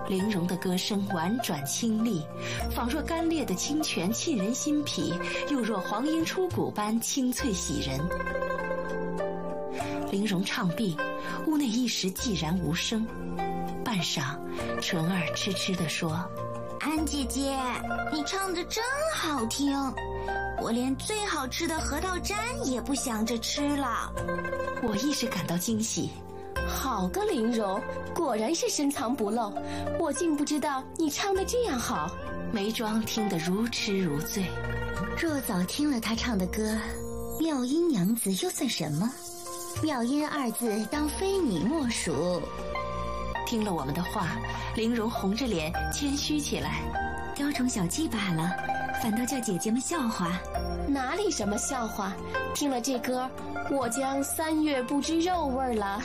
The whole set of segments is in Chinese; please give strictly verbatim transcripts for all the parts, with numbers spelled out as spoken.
玲珑的歌声婉转清丽，仿若干裂的清泉沁人心脾，又若黄莺出谷般清脆喜人。玲珑唱毕，屋内一时寂然无声。半晌，纯儿痴痴地说：“ 安姐姐，你唱得真好听，我连最好吃的核桃粘也不想着吃了。” 我一时感到惊喜。 好个玲珑，果然是深藏不露，我竟不知道你唱得这样好。 眉庄听得如痴如醉。 若早听了他唱的歌，妙音娘子又算什么？妙音二字当非你莫属。 听了我们的话，玲珑红着脸谦虚起来。 雕虫小技罢了，反倒叫姐姐们笑话。 哪里什么笑话，听了这歌，我将三月不知肉味了。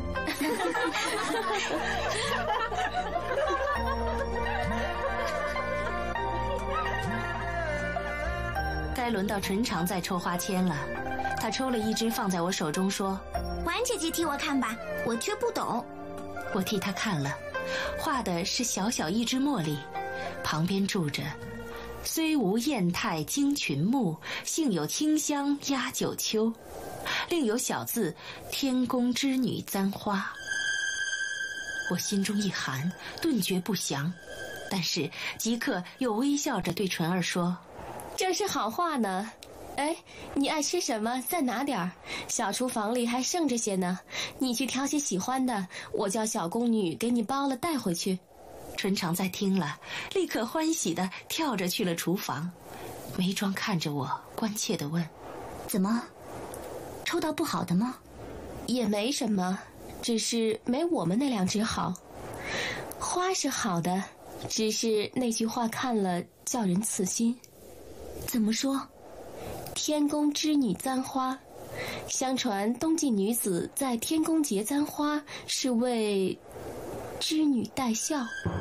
该轮到纯常在抽花签了，他抽了一支放在我手中说：“ 婉姐姐替我看吧，我却不懂。” 我替他看了，画的是小小一只茉莉，旁边住着“虽无艳态惊群目，幸有清香压九秋”，另有小字“天宫织女簪花”。我心中一寒，顿觉不祥，但是即刻又微笑着对纯儿说：“ 这是好话呢。哎，你爱吃什么再拿点儿，小厨房里还剩着些呢，你去挑些喜欢的，我叫小宫女给你包了带回去。” 纯常在听了，立刻欢喜地跳着去了厨房。眉庄看着我，关切地问：“ 怎么，抽到不好的吗？” 也没什么，只是没我们那两只好。花是好的，只是那句话看了叫人刺心。 怎么说？ 天宫织女簪花，相传东晋女子在天宫结簪花是为织女带孝。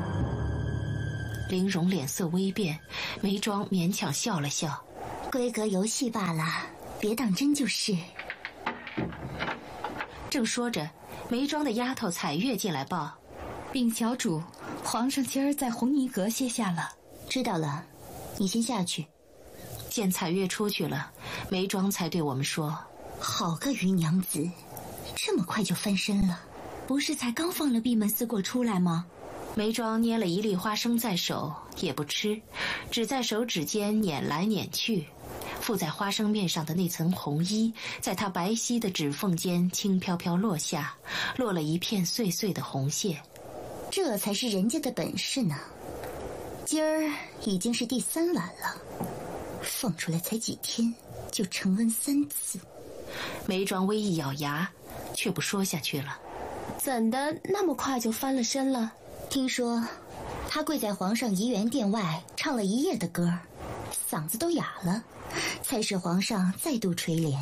玲珑脸色微变，眉庄勉强笑了笑：“ 规格游戏罢了，别当真就是。” 正说着，眉庄的丫头彩月进来报：“ 禀小主，皇上今儿在红泥阁歇下了。” 知道了，你先下去。 见彩月出去了，眉庄才对我们说：“ 好个余娘子，这么快就翻身了，不是才刚放了闭门思过出来吗？” 眉庄捏了一粒花生在手，也不吃，只在手指间捻来捻去。附在花生面上的那层红衣，在她白皙的指缝间轻飘飘落下，落了一片碎碎的红线。 这才是人家的本事呢。今儿已经是第三碗了，放出来才几天，就承恩三次。 眉庄微一咬牙，却不说下去了。 怎的那么快就翻了身了？ 听说他跪在皇上怡园殿外唱了一夜的歌，嗓子都哑了，才使皇上再度垂怜。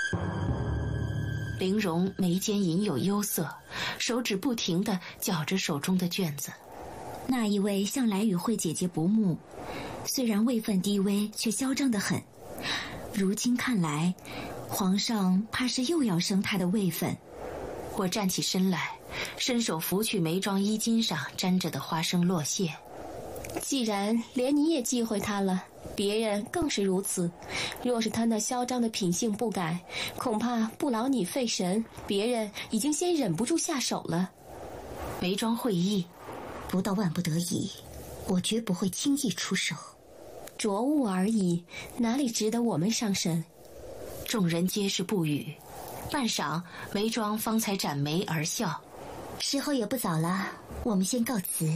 玲珑眉间隐有忧色，手指不停地搅着手中的卷子。 那一位向来与惠姐姐不睦，虽然位分低微，却嚣张得很。如今看来，皇上怕是又要升他的位分。 我站起身来，伸手拂去眉庄衣襟上沾着的花生落屑。 既然连你也忌讳他了，别人更是如此。若是他那嚣张的品性不改，恐怕不劳你费神，别人已经先忍不住下手了。 眉庄会意：“ 不到万不得已，我绝不会轻易出手。 着物而已，哪里值得我们上身？” 众人皆是不语。半晌，眉庄方才展眉而笑：“ 时候也不早了，我们先告辞。”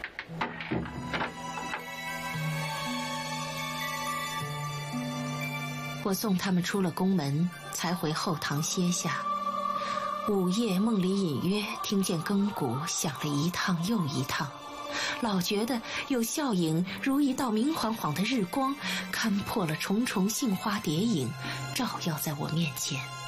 我送他们出了宫门，才回后堂歇下。午夜梦里隐约听见更鼓响了一趟又一趟，老觉得有笑影如一道明晃晃的日光，看破了重重杏花蝶影，照耀在我面前。